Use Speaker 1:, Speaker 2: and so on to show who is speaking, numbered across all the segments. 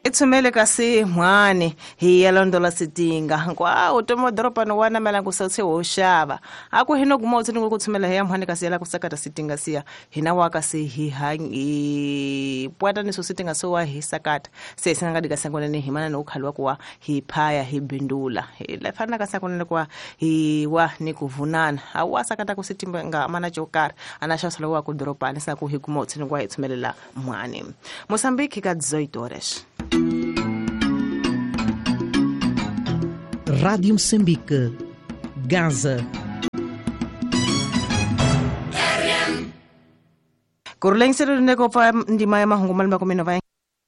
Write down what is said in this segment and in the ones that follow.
Speaker 1: Ithumele kasi mwane hiyalondola sidinga kwa utomo dropa no wana mela kusathe woshaba aku hino kumotsi ngokuthumela heya mwane kasi yala kusakata sidinga siya hina waka se hihangi pwata niso sidinga so wa hisakata sesingakadika sangonene himana no ukhalwa kwa hiphaya hibindula lafana kasakonene kwa hiwa nikuvunana awasakata kusitimba nga mana jokar anashasala wa ku dropa nisa ku hikumotsi ngwa ithumelela mwane Mozambique ka 18 horas.
Speaker 2: Rádio Moçambique, Gaza.
Speaker 1: Kurulengiselo ndeko pa ndima ya mahungu malima kumino va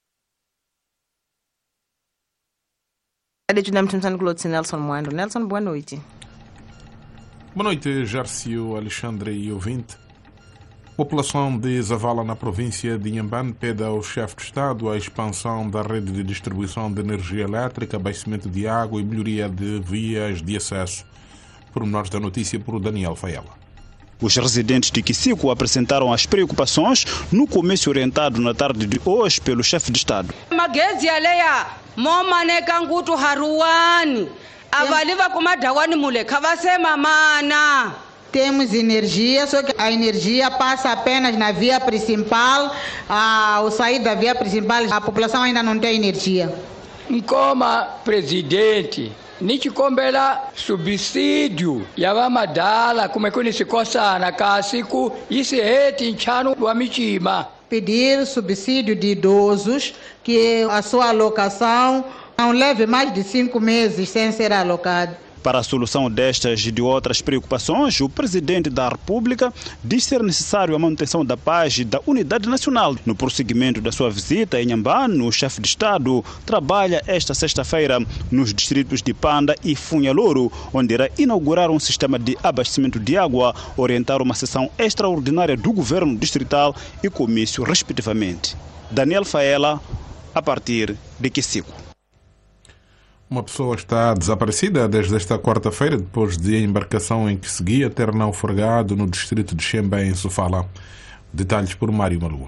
Speaker 1: Ade tuna mtumsani kulotsi Nelson Mwando. Nelson, boa noite.
Speaker 3: Boa noite, Járcio, Alexandre e ouvinte. População de Zavala, na província de Inhambane, pede ao chefe de Estado a expansão da rede de distribuição de energia elétrica, abastecimento de água e melhoria de vias de acesso. Pormenores da notícia por Daniel Faela.
Speaker 4: Os residentes de Kisiku apresentaram as preocupações no comício orientado na tarde de hoje pelo chefe de Estado.
Speaker 5: Magezi aleya momane kangutu haruani avaliva kumadawani mule kavasema mana.
Speaker 6: Temos energia, só que a energia passa apenas na via principal. Ao sair da via principal, a população ainda não tem energia.
Speaker 7: Nkoma presidente, nichikombela subsídio ya vamadala kumekuni sikosana kasiku isi heti nchano wa michima.
Speaker 6: Pedir subsídio de idosos que a sua alocação não leve mais de 5 meses sem ser alocado.
Speaker 4: Para a solução destas e de outras preocupações, o Presidente da República diz ser necessário a manutenção da paz e da unidade nacional. No prosseguimento da sua visita em Inhambane, o chefe de Estado trabalha esta sexta-feira nos distritos de Panda e Funhalouro, onde irá inaugurar um sistema de abastecimento de água, orientar uma sessão extraordinária do governo distrital e comício, respectivamente. Daniel Faela, a partir de Kisiku.
Speaker 3: Uma pessoa está desaparecida desde esta quarta-feira, depois de a embarcação em que seguia ter naufragado no distrito de Xemba, em Sofala. Detalhes por Mário Malua.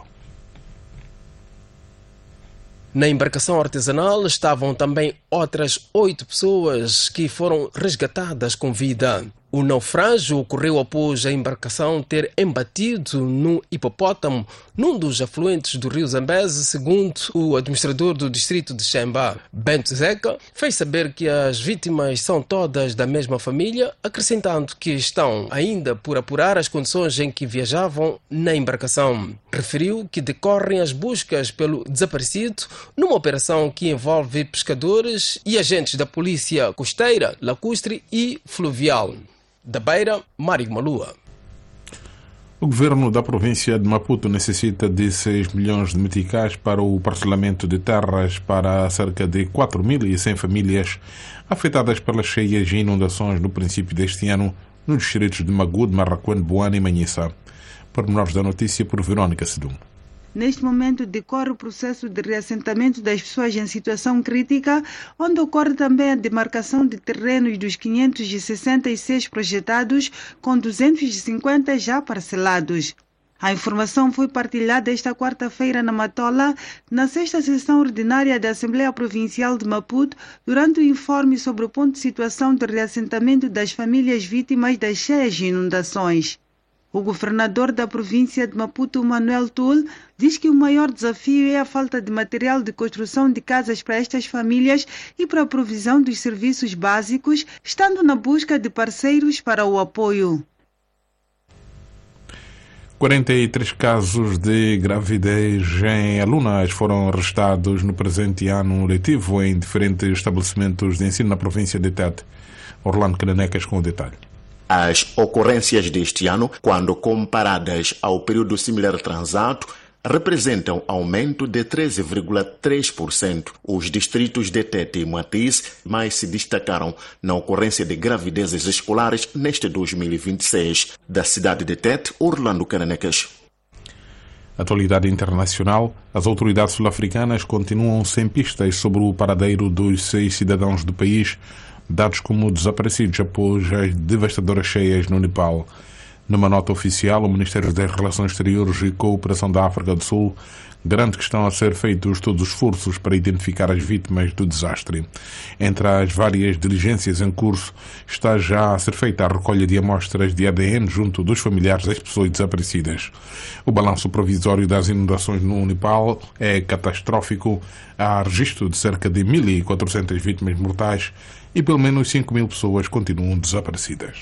Speaker 8: Na embarcação artesanal estavam também outras 8 pessoas que foram resgatadas com vida. O naufrágio ocorreu após a embarcação ter embatido no hipopótamo, num dos afluentes do rio Zambeze, segundo o administrador do distrito de Xemba, Bento Zeca, fez saber que as vítimas são todas da mesma família, acrescentando que estão ainda por apurar as condições em que viajavam na embarcação. Referiu que decorrem as buscas pelo desaparecido numa operação que envolve pescadores e agentes da polícia costeira, lacustre e fluvial. Da Beira, Mário Malua.
Speaker 3: O governo da província de Maputo necessita de 6 milhões de meticais para o parcelamento de terras para cerca de 4.100 famílias afetadas pelas cheias e inundações no princípio deste ano nos distritos de Magude, Marraquém, Boana e Manhissa. Pormenores da notícia por Verônica Sedum.
Speaker 9: Neste momento decorre o processo de reassentamento das pessoas em situação crítica, onde ocorre também a demarcação de terrenos dos 566 projetados, com 250 já parcelados. A informação foi partilhada esta quarta-feira na Matola, na 6ª sessão ordinária da Assembleia Provincial de Maputo, durante o informe sobre o ponto de situação de reassentamento das famílias vítimas das cheias e inundações. O governador da província de Maputo, Manuel Tul, diz que o maior desafio é a falta de material de construção de casas para estas famílias e para a provisão dos serviços básicos, estando na busca de parceiros para o apoio.
Speaker 3: 43 casos de gravidez em alunas foram registrados no presente ano letivo em diferentes estabelecimentos de ensino na província de Tete. Orlando Cananecas com o detalhe.
Speaker 10: As ocorrências deste ano, quando comparadas ao período similar transato, representam aumento de 13,3%. Os distritos de Tete e Matiz mais se destacaram na ocorrência de gravidezes escolares neste 2026. Da cidade de Tete, Orlando Cananecas.
Speaker 3: Atualidade internacional, as autoridades sul-africanas continuam sem pistas sobre o paradeiro dos 6 cidadãos do país, dados como desaparecidos após as devastadoras cheias no Nepal. Numa nota oficial, o Ministério das Relações Exteriores e Cooperação da África do Sul garante que estão a ser feitos todos os esforços para identificar as vítimas do desastre. Entre as várias diligências em curso, está já a ser feita a recolha de amostras de ADN junto dos familiares das pessoas desaparecidas. O balanço provisório das inundações no Nepal é catastrófico. Há registro de cerca de 1.400 vítimas mortais e pelo menos 5.000 pessoas continuam desaparecidas.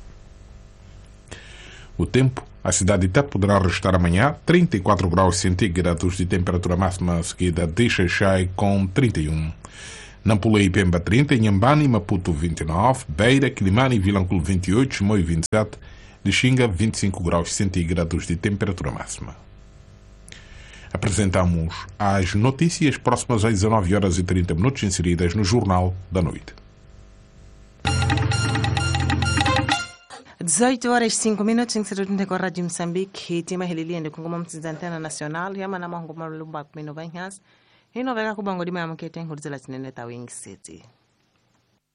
Speaker 3: O tempo, a cidade de Tete poderá registrar amanhã 34 graus centígrados de temperatura máxima, seguida de Xaixai com 31. Nampula e Pemba 30, Inhambane e Maputo 29, Beira, Quilimane e Vilanculo 28, Chimoio 27, Lixinga 25 graus centígrados de temperatura máxima. Apresentamos as notícias próximas às 19 horas e 30 minutos inseridas no Jornal da Noite.
Speaker 1: 18 horas 5 minutos em Serutinte com a Rádio Moçambique e tema heliliende com uma antena nacional e a mana mango malumba com 9 e 9 ka kubango di mama keten hurzela tinene tawing city.